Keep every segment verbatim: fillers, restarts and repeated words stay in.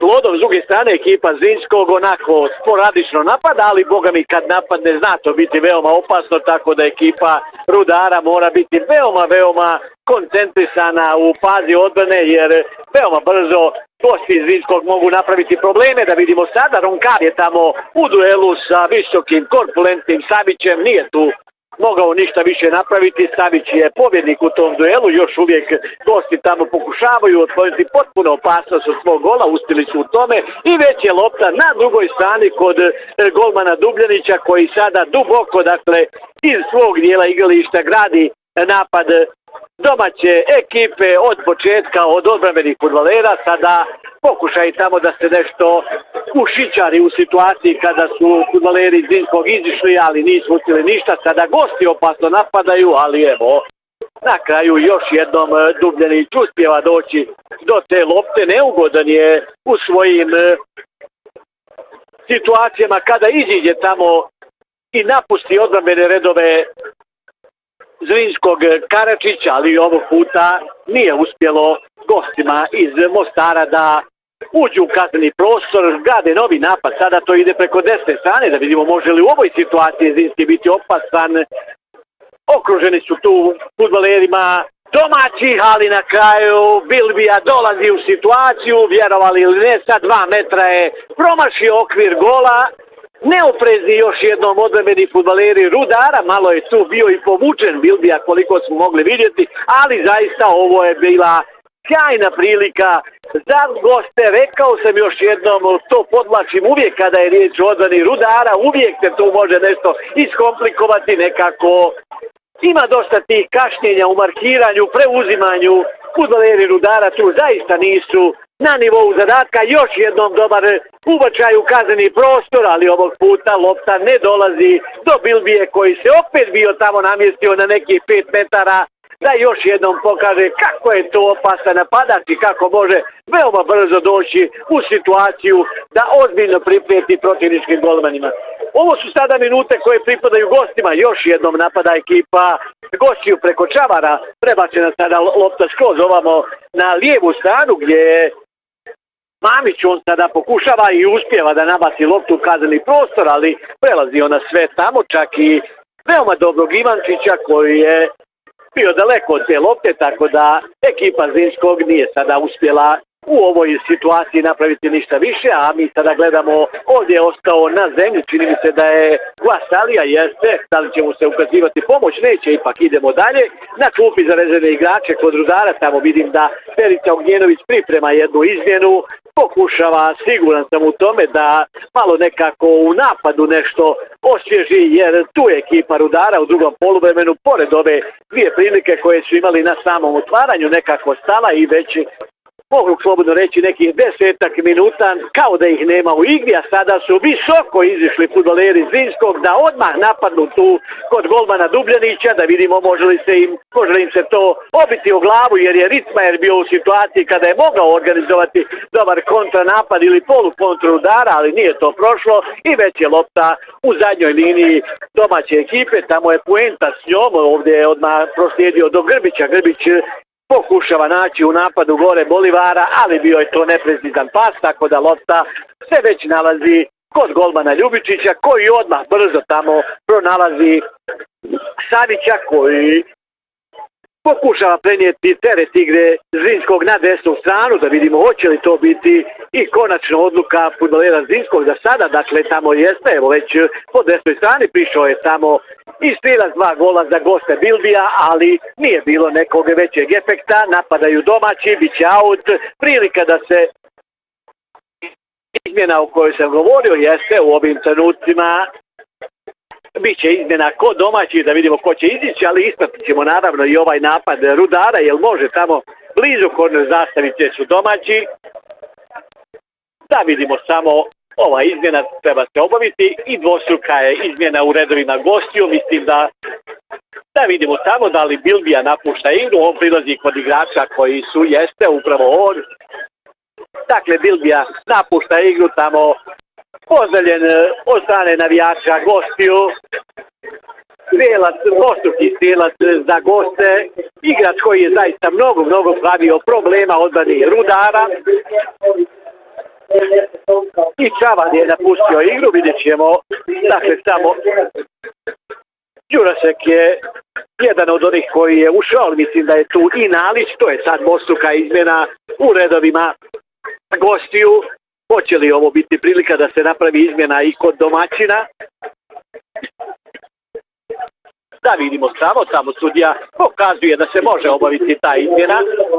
plodom. S druge strane ekipa Zrinskog onako sporadično napada, ali boga mi kad napadne zna to biti veoma opasno, tako da ekipa Rudara mora biti veoma, veoma koncentrisana u fazi odbrane, jer veoma brzo gosti iz Zrinskog mogu napraviti probleme. Da vidimo sada, Ronkav je tamo u duelu sa visokim, korpulentnim Savićem, nije tu mogao ništa više napraviti. Savić je pobjednik u tom duelu, još uvijek gosti tamo pokušavaju otvoriti potpuno opasnost od svog gola, uspjeli su u tome i već je lopta na drugoj strani kod golmana Dubljanića, koji sada duboko, dakle, iz svog dijela igrališta gradi napad domaće ekipe od početka, od odbrambenih fudbalera. Sada pokušaj tamo da se nešto ušićari u situaciji kada su fudbaleri iz Zrinskog izišli, ali nisu uspjeli ništa. Sada gosti opasno napadaju, ali evo, na kraju još jednom Dubljanić uspjeva doći do te lopte. Neugodan je u svojim situacijama kada iziđe tamo i napusti odbrambene redove Zrinskog Karačić, ali ovog puta nije uspjelo gostima iz Mostara da uđu u kazneni prostor, grade novi napad. Sada to ide preko desne strane, da vidimo može li u ovoj situaciji Zrinski biti opasan. Okruženi su tu fudbalerima domaćih, ali na kraju Bilbija dolazi u situaciju, vjerovali ili ne, sa dva metra je promašio okvir gola. Neoprezni još jednom odbrambeni fudbaleri Rudara, malo je tu bio i povučen Bilbija koliko smo mogli vidjeti, ali zaista ovo je bila sjajna prilika za goste. Rekao sam još jednom, to podvlačim uvijek kada je riječ o odbrani Rudara, uvijek se tu može nešto iskomplikovati, nekako ima dosta tih kašnjenja u markiranju, preuzimanju. Fudbaleri Rudara tu zaista nisu na nivou zadatka. Još jednom dobar ubačaj u kazneni prostor, ali ovog puta lopta ne dolazi do Bilbije, koji se opet bio tamo namjestio na nekih pet metara, da još jednom pokaže kako je to opasan napadač i kako može veoma brzo doći u situaciju da ozbiljno priprijeti protivničkim golmanima. Ovo su sada minute koje pripadaju gostima. Još jednom napada ekipa gostiju preko čavara. Prebačena sada lopta skroz ovamo na lijevu stranu, gdje je Mamić, on sada pokušava i uspjeva da nabaci loptu u kazneni prostor, ali prelazi ona sve tamo, čak i veoma dobrog Ivančića koji je bio daleko od te lopte, tako da ekipa Zrinskog nije sada uspjela u ovoj situaciji napraviti ništa više, a mi sada gledamo, ovdje je ostao na zemlji, čini mi se da je Guasalija, jeste, da li će mu se ukazivati pomoć, neće, ipak idemo dalje. Na klupi za rezervne igrače kod Rudara, tamo vidim da Perica Ognjenović priprema jednu izmjenu, pokušava, siguran sam u tome, da malo nekako u napadu nešto osvježi, jer tu je ekipa Rudara u drugom poluvremenu, pored ove dvije prilike koje su imali na samom otvaranju, nekako stala i već mogu slobodno reći nekih desetak minuta kao da ih nema u igri, a sada su visoko izišli fudbaleri Zrinskog da odmah napadnu tu kod golmana Dubljanića, da vidimo može li se im, može li im se to obiti o glavu, jer je Ritmajer bio u situaciji kada je mogao organizovati dobar kontranapad ili polu kontru Rudara, ali nije to prošlo i već je lopta u zadnjoj liniji domaće ekipe. Tamo je poenta s njom, ovdje je odmah proslijedio do Grbića. Grbić pokušava naći u napadu gore Bolivara, ali bio je to neprecizan pas, tako da lopta se već nalazi kod golmana Ljubičića, koji odmah brzo tamo pronalazi Savića, koji pokušava prenijeti teret igre Zrinskog na desnu stranu, da vidimo hoće li to biti i konačno odluka fudbalera Zrinskog za sada. Dakle, tamo jeste, evo već po desnoj strani prišao je tamo i strilac, dva gola za goste Bilbija, ali nije bilo nekog većeg efekta. Napadaju domaći, bit će aut, prilika da se izmjena o kojoj sam govorio jeste u ovim trenucima. Biće izmjena kod domaći, da vidimo ko će izići, ali ispratit ćemo naravno i ovaj napad Rudara, jer može tamo blizu korner zastavice su domaći. Da vidimo samo, ova izmjena treba se obaviti i dvostruka je izmjena u redovima gostiju. Mislim da da vidimo tamo da li Bilbija napušta igru, on prilazi kod igrača koji su, jeste upravo on. Dakle, Bilbija napušta igru, tamo pozdravljen od strane navijača gostiju. Strelac, dvostruki strelac za goste, igrač koji je zaista mnogo, mnogo pravio problema odbrani Rudara. i Čavan je napustio igru, vidjet ćemo, dakle samo Đurasek je jedan od onih koji je ušao, ali mislim da je tu i Nalić, to je sad mostruka izmjena u redovima gostiju. Hoće li ovo biti prilika da se napravi izmjena i kod domaćina? Da vidimo samo, tamo sudija pokazuje da se može obaviti ta izmjena.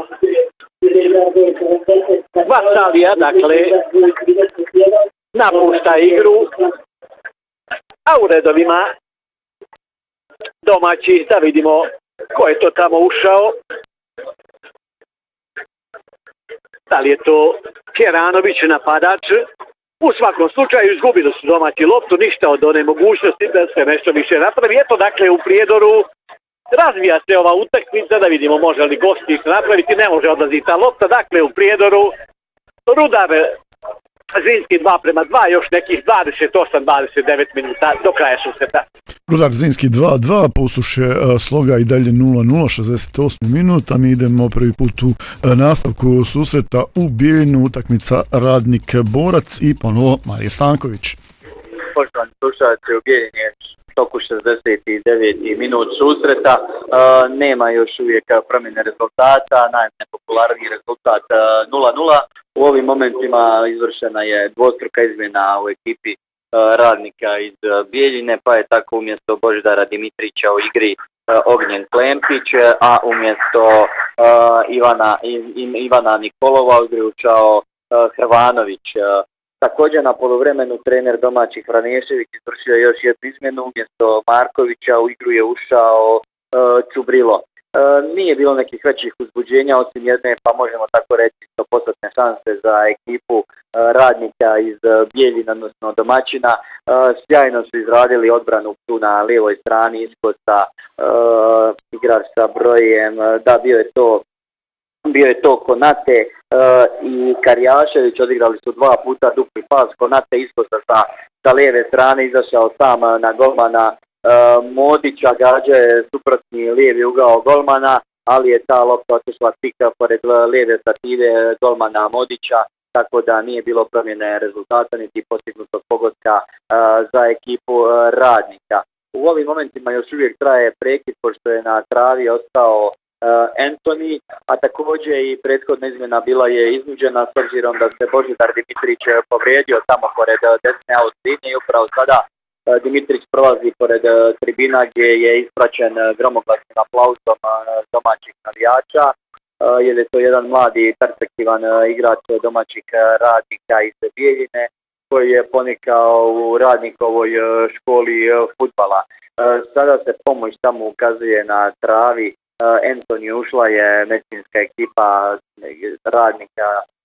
Vasalija, dakle, napušta igru, a u redovima domaći, da vidimo ko je to tamo ušao. Da li je to Keranović, napadač? U svakom slučaju izgubili su domaći loptu, ništa od one mogućnosti da se nešto više napravi. Eto, dakle, u Prijedoru razvija se ova utakmica, da vidimo može li gosti napraviti, ne može odlaziti ta lopta. Dakle, u Prijedoru Rudar Zrinski dva prema dva, još nekih dvadeset osam dvadeset devet minuta do kraja susreta. Rudar Zrinski dva dva, posuše sloga i dalje nula nula, šezdeset osmi minut, a mi idemo prvi put u nastavku susreta u Bijeljinu, utakmica Radnik Borac i ponovo Marije Stanković. Poštovani slušalci, u Bijeljini je toku šezdeset deveti minut susreta, e, nema još uvijek promjene rezultata, najnepopularniji rezultat nula nula. U ovim momentima izvršena je dvostruka izmjena u ekipi Radnika iz Bijeljine, pa je tako umjesto Božidara Dimitrića u igri Ognjen Klempić, a umjesto uh, Ivana, Ivana Nikolova u igri učao uh, Hrvanović. Uh, također na poluvremenu trener domaćih Franješević izvršio još jednu izmjenu, umjesto Markovića u igru je ušao uh, Čubrilo. E, nije bilo nekih većih uzbuđenja osim jedne, pa možemo tako reći sto posto šanse za ekipu e, Radnika iz Bijeljina, odnosno domaćina. E, sjajno su izradili odbranu tu na lijevoj strani, iskosta, e, igrač sa brojem, da bio je to bio je to Konate e, i Karjašević, odigrali su dva puta dupli pas, Konate iskosta sa, sa lijeve strane, izašao sam na golmana Uh, Modića, gađa je suprotni lijevi ugao golmana, ali je ta lopta otišla tika pored lijeve stative golmana Modića, tako da nije bilo promjene rezultata niti postignutog pogotka uh, za ekipu uh, Radnika. U ovim momentima još uvijek traje prekid pošto je na travi ostao uh, Anthony, a također i prethodna izmjena bila je iznuđena s obzirom da se Božidar Dimitrić povrijedio tamo pored desne outlinije i upravo sada Dimitrić prolazi pored tribina gdje je ispraćen gromoglasnim aplauzom domaćih navijača, jer je to jedan mladi perspektivan igrač domaćih Radnika iz Bijeljine koji je ponikao u Radnikovoj školi fudbala. Sada se pomoć tamo ukazuje na travi. Anthony, ušla je medicinska ekipa Radnika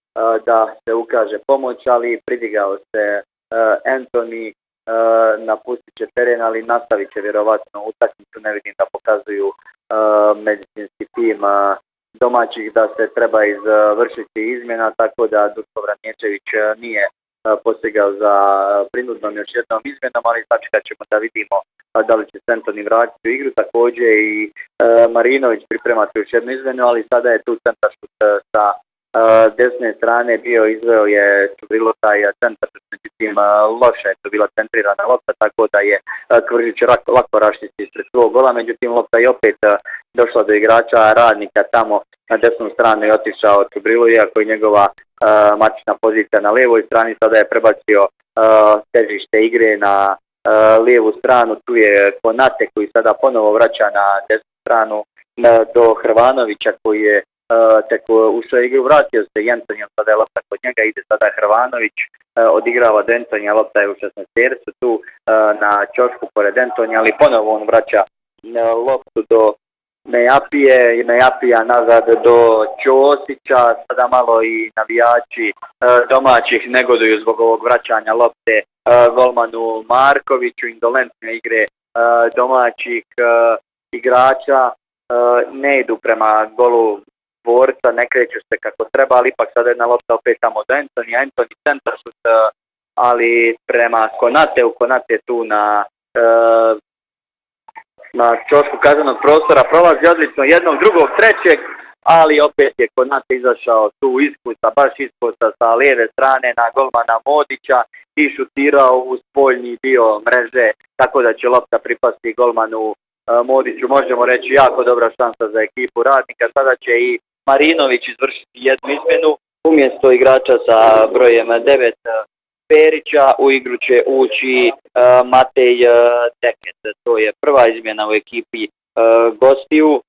da se ukaže pomoć, ali pridigao se Anthony. Uh, napustit će teren, ali nastavit će vjerovatno utakmicu. Ne vidim da pokazuju uh, medicinski tim uh, domaćih da se treba izvršiti izmjena, tako da Duško Vranječević nije uh, postigao za prinudnom još jednom izmjenom, ali sačekat ćemo da vidimo uh, da li će Antoni vratiti u igru. Također i uh, Marinović pripremati još jednu izmjenu, ali sada je tu centaršut uh, sa Uh, desne strane bio izveo je Čubrilo taj centar, međutim uh, loše je to bila centrirana lopta, tako da je uh, Kvržić lako, lako raštiti ispred svog gola, međutim lopta je opet uh, došla do igrača Radnika tamo na desnu stranu i otišao Čubrilo, iako je njegova uh, matična pozicija na lijevoj strani, sada je prebacio uh, težište igre na uh, lijevu stranu, tu je Konate koji sada ponovo vraća na desnu stranu uh, do Hrvanovića koji je Uh, tek ušao igru, vratio se Antonijom, sada je lopta kod njega, ide sada Hrvanović, uh, odigrava do Antonija, lopta je u šesnaestercu tu uh, na ćošku pored Antonija, ali ponovo on vraća uh, loptu do Nejapije i Nejapija nazad do Ćosića. Sada malo i navijači uh, domaćih negoduju zbog ovog vraćanja lopte uh, golmanu Markoviću, indolentne igre uh, domaćih uh, igrača, uh, ne idu prema golu Borca, ne kreću se kako treba, ali ipak sada jedna lopta opet tamo do Anthony, Anthony centar šut, ali prema Konateu, Konate tu na uh, na ćošku kaznenog prostora, prolazi odlično jednog, drugog, trećeg, ali opet je Konate izašao tu iskusa, baš iskusa sa lijeve strane na golmana Modića i šutirao u spoljni dio mreže, tako da će lopta pripasti golmanu Modiću, možemo reći jako dobra šansa za ekipu Radnika. Sada će i Marinović izvršiti jednu izmjenu, umjesto igrača sa brojem devet Perića u igru će ući uh, Matej uh, Deket. To je prva izmjena u ekipi uh, gostiju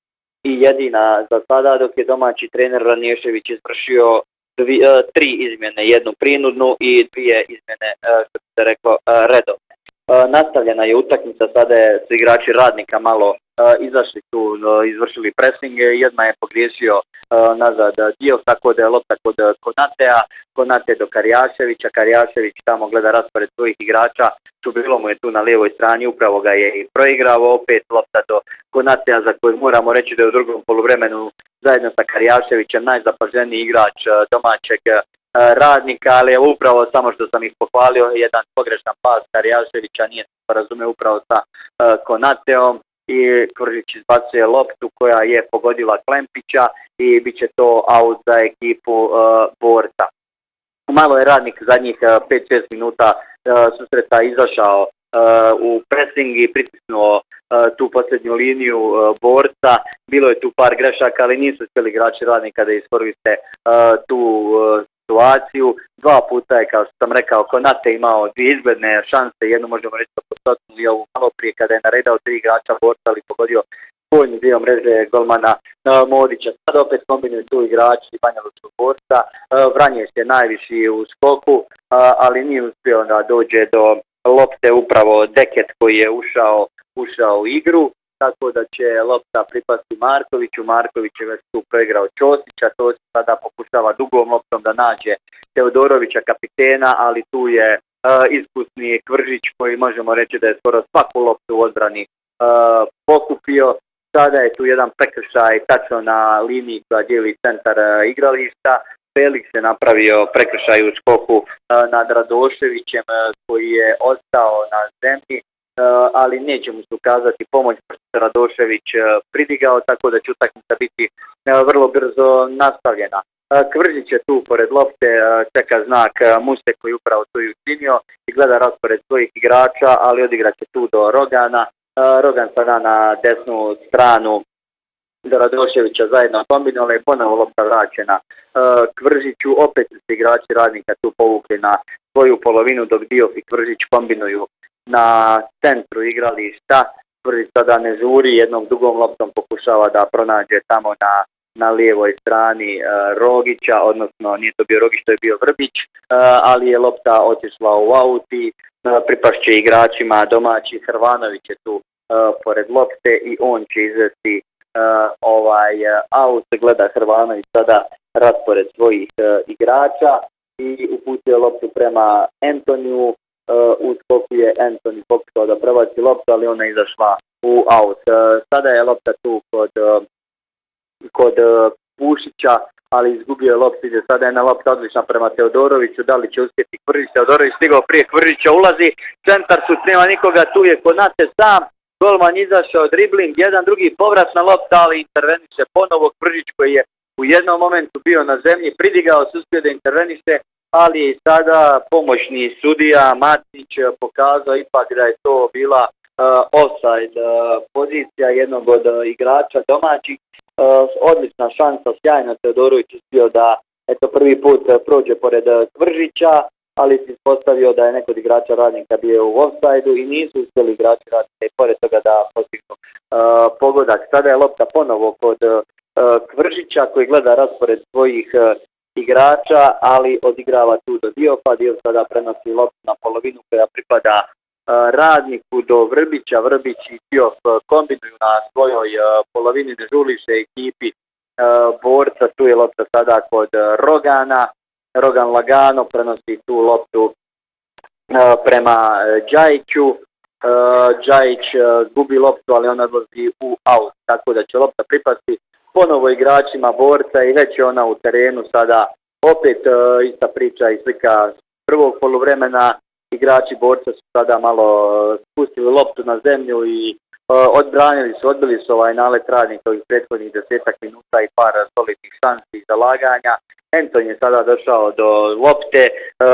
i jedina za sada, dok je domaći trener Ranješević izvršio dvi, uh, tri izmjene, jednu prinudnu i dvije izmjene, uh, što bi se rekao, uh, redovne. Uh, nastavljena je utakmica, sada je su igrači Radnika malo uh, izašli tu, uh, izvršili pressing, jedna je pogriješio uh, nazad dio, tako da je lopta kod Konatea, Konate do Karjaševića, Karjašević tamo gleda raspored svojih igrača, Čubilo mu je tu na lijevoj strani, upravo ga je i proigrao, opet lopta do Konatea za koju moramo reći da je u drugom poluvremenu zajedno sa Karjaševićem najzapaženiji igrač uh, domaćeg uh, Radnika, ali je upravo samo što sam ih pohvalio, jedan pogrešan pas Karjaševića, nije se razumio upravo sa uh, Konateom i Kvržić izbacuje loptu koja je pogodila Klempića i bit će to out za ekipu uh, Borca. Malo je Radnik zadnjih uh, pet šest minuta uh, susreta izašao uh, u pressing i pritisnuo uh, tu posljednju liniju uh, Borca. Bilo je tu par grešaka, ali nisu uspjeli igrači Radnika da iskoriste uh, tu uh, situaciju. Dva puta je, kao što sam rekao, Konate imao dvije izgledne šanse, jednu možemo reći da postotnu i ovu malo prije kada je naredao tri igrača Borca, ali pogodio spoljni dio mreže golmana uh, Modića. Sada opet kombinuju tu igrači Banja Lučkog Borca. Uh, Vranješ je najviši u skoku, uh, ali nije uspio da dođe do lopte upravo Deket koji je ušao, ušao u igru. Tako da će lopta pripasti Markoviću, Marković je već tu proigrao Ćosića, to se sada pokušava dugom loptom da nađe Teodorovića kapitena, ali tu je uh, iskusni Kvržić koji možemo reći da je skoro svaku loptu u odbrani uh, pokupio. Sada je tu jedan prekršaj tačno na liniji koja dijeli centar uh, igrališta. Felix je napravio prekršaj u skoku uh, nad Radoševićem uh, koji je ostao na zemlji. Uh, ali neće mu se ukazati pomoć, pošto se Radošević uh, pridigao, tako da će utakmica biti uh, vrlo brzo nastavljena. Uh, Kvržić je tu pored lopte, uh, čeka znak uh, Muse koji upravo tu i učinio i gleda raspored svojih igrača, ali odigrat će tu do Rogana. Uh, Rogan sada na desnu stranu do Radoševića zajedno kombinala i ponovo lopta vraćena uh, Kvržiću. Opet se igrači Radnika tu povukli na svoju polovinu, dok Diof i Kvržić kombinuju na centru igrališta. Kvržić sada ne žuri, jednom dugom loptom pokušava da pronađe tamo na, na lijevoj strani uh, Rogića, odnosno nije to bio Rogić, to je bio Vrbić, uh, ali je lopta otišla u aut i uh, pripašće igračima domaći. Hrvanović je tu uh, pored lopte i on će izvesti uh, ovaj uh, aut. Gleda Hrvanović sada raspored svojih uh, igrača i uputio loptu prema Antoniju. Uh, u skoku je Antoni pokušao da prebaci loptu, ali ona je izašla u aut. Uh, sada je lopta tu kod, uh, kod uh, Pušića, ali izgubio je loptu, ide sada je na lopta odlična prema Teodoroviću, da li će uspjeti Kvržić. Teodorović stigao prije Kvržića, ulazi, centar su, nema nikoga, tu je Konate sam, golman izašao, dribling, jedan drugi povratna lopta, ali interveniše ponovo Kvržić koji je u jednom momentu bio na zemlji, pridigao se, uspio da interveniše, ali je sada pomoćni sudija Matić pokazao ipak da je to bila uh, offside uh, pozicija jednog od uh, igrača domaćih. Uh, odlična šansa, sjajno Teodorović uspio da eto prvi put uh, prođe pored uh, Kvržića, ali se ispostavio da je neko od igrača Radnika bio u offside-u i nisu uspjeli igrači Radnika i pored toga da postignu uh, pogodak. Sada je lopta ponovo kod uh, Kvržića koji gleda raspored svojih uh, igrača, ali odigrava tu do Diofa. Diof sada prenosi loptu na polovinu koja pripada uh, Radniku do Vrbića. Vrbić i Diof uh, kombinuju na svojoj uh, polovini, ne žuliše ekipi uh, Borca. Tu je lopta sada kod uh, Rogana. Rogan lagano prenosi tu loptu uh, prema uh, Džajiću. Uh, Džajić uh, gubi loptu, ali ona odlazi u aut, tako da će lopta pripasti ponovo igračima Borca i već je ona u terenu sada. Opet uh, ista priča i slika prvog poluvremena. Igrači Borca su sada malo uh, spustili loptu na zemlju i odbranili su, odbili su ovaj nalet Radnika ovih prethodnih desetak minuta i par solidnih šansi i zalaganja. Anton je sada došao do lopte,